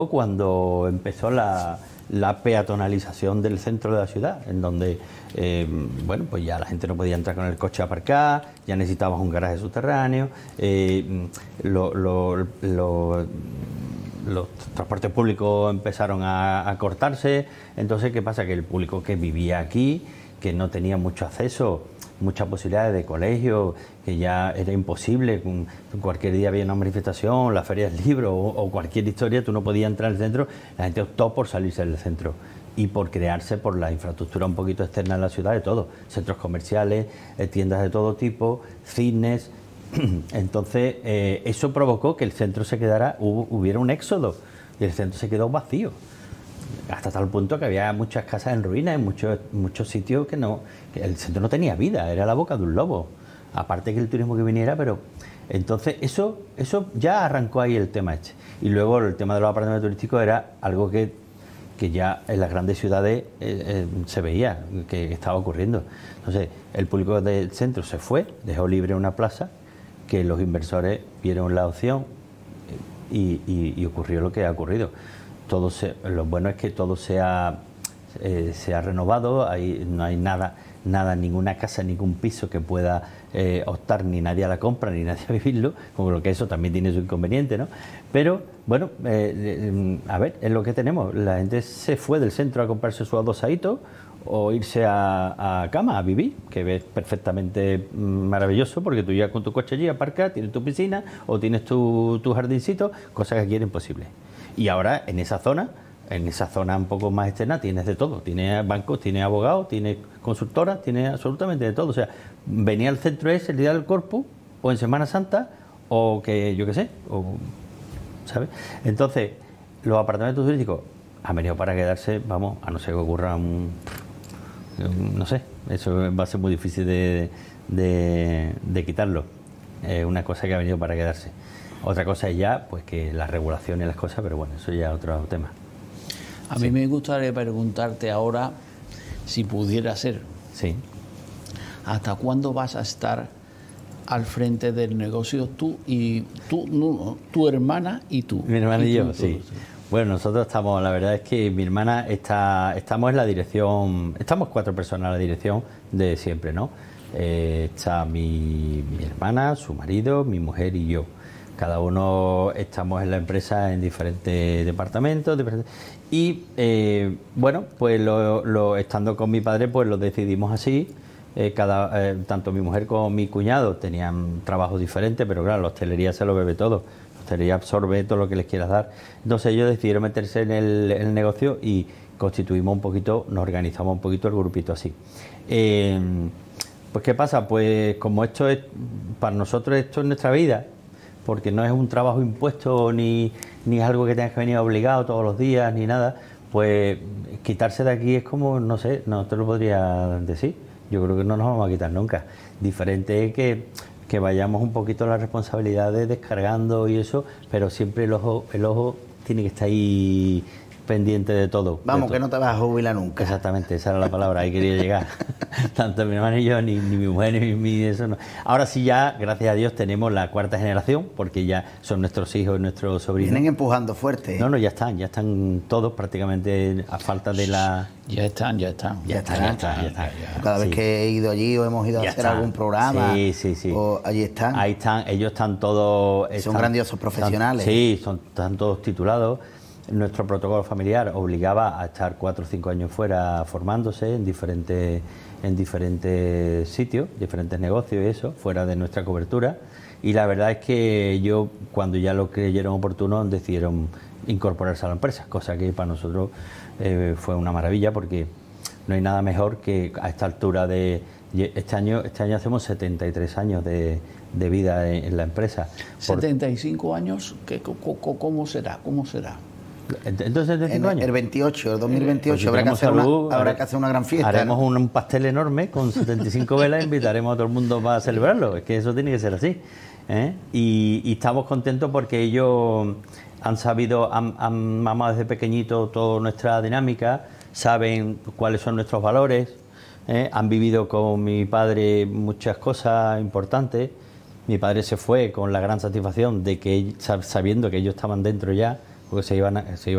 cuando empezó la peatonalización del centro de la ciudad, en donde bueno, pues ya la gente no podía entrar con el coche a aparcar, ya necesitabas un garaje subterráneo, los transportes públicos empezaron a cortarse. Entonces, ¿qué pasa? Que el público que vivía aquí, que no tenía mucho acceso, muchas posibilidades de colegio, que ya era imposible, cualquier día había una manifestación, la feria del libro o cualquier historia, tú no podías entrar al centro. La gente optó por salirse del centro y por crearse por la infraestructura un poquito externa de la ciudad, de todo, centros comerciales, tiendas de todo tipo, cines. Entonces eso provocó que el centro se quedara, hubiera un éxodo y el centro se quedó vacío, hasta tal punto que había muchas casas en ruinas, en muchos sitios que el centro no tenía vida, era la boca de un lobo, aparte que el turismo que viniera. Pero entonces eso ya arrancó ahí el tema este. Y luego el tema de los apartamentos turísticos era algo que ya en las grandes ciudades se veía que estaba ocurriendo. Entonces el público del centro se fue, dejó libre una plaza, que los inversores vieron la opción y ocurrió lo que ha ocurrido. Lo bueno es que todo se ha renovado, no hay nada, ninguna casa, ningún piso que pueda optar ni nadie a la compra ni nadie a vivirlo, como lo que eso también tiene su inconveniente, ¿no? Pero bueno, a ver, es lo que tenemos. La gente se fue del centro a comprarse su adosadito o irse a cama a vivir, que es perfectamente maravilloso, porque tú ya con tu coche allí aparcas, tienes tu piscina o tienes tu jardincito, cosa que aquí era imposible. Y ahora en esa zona un poco más externa tienes de todo, tienes bancos, tienes abogados, tienes consultoras, tienes absolutamente de todo. O sea, venía al centro ese el día del Corpus o en Semana Santa o que yo qué sé, ¿sabes? Entonces los apartamentos turísticos han venido para quedarse, vamos, a no ser que ocurra no sé, eso va a ser muy difícil de quitarlo. Es una cosa que ha venido para quedarse. Otra cosa es ya, pues que la regulación y las cosas, pero bueno, eso ya es otro tema. A mí me gustaría preguntarte ahora, si pudiera ser, sí, ¿hasta cuándo vas a estar al frente del negocio tú y tu hermana y tú? Mi hermana y yo, sí. Bueno, nosotros estamos, la verdad es que mi hermana estamos en la dirección, estamos 4 personas en la dirección de siempre, ¿no? Está mi hermana, su marido, mi mujer y yo. Cada uno estamos en la empresa en diferentes departamentos, y bueno, pues estando con mi padre, pues lo decidimos así. Tanto mi mujer como mi cuñado tenían trabajos diferentes, pero claro, la hostelería se lo bebe todo. La hostelería absorbe todo lo que les quieras dar. Entonces ellos decidieron meterse en el negocio y constituimos un poquito, nos organizamos un poquito el grupito así. Pues ¿qué pasa? Pues como esto es, para nosotros esto es nuestra vida, porque no es un trabajo impuesto ni es algo que tengas que venir obligado todos los días ni nada, pues quitarse de aquí es como, no sé, no te lo podría decir. Yo creo que no nos vamos a quitar nunca. Diferente es que vayamos un poquito las responsabilidades descargando y eso, pero siempre el ojo tiene que estar ahí pendiente de todo. Vamos, que no te vas a jubilar nunca. Exactamente, esa era la palabra, ahí quería llegar. Tanto mi hermano y yo, ni mi mujer, ni eso no. Ahora sí ya, gracias a Dios, tenemos la 4ª generación, porque ya son nuestros hijos y nuestros sobrinos. Vienen empujando fuerte. No, ya están todos prácticamente a falta de la... Ya están. Cada vez que he ido allí o hemos ido a hacer algún programa, sí. O allí están. Ahí están, ellos están todos... Son grandiosos profesionales. Están todos titulados. Nuestro protocolo familiar obligaba a estar 4 o 5 años fuera formándose en diferentes sitios, diferentes negocios y eso, fuera de nuestra cobertura. Y la verdad es que ellos, cuando ya lo creyeron oportuno, decidieron incorporarse a la empresa, cosa que para nosotros fue una maravilla, porque no hay nada mejor que a esta altura de... Este año hacemos 73 años de vida en la empresa. 75 años, ¿cómo será? Entonces, el 28, el 2028, habrá que hacer una gran fiesta. Haremos un pastel enorme con 75 velas, invitaremos a todo el mundo para celebrarlo. Es que eso tiene que ser así, ¿eh? Y estamos contentos porque ellos han mamado desde pequeñito toda nuestra dinámica, saben cuáles son nuestros valores, han vivido con mi padre muchas cosas importantes. Mi padre se fue con la gran satisfacción de que sabiendo que ellos estaban dentro ya, porque se iban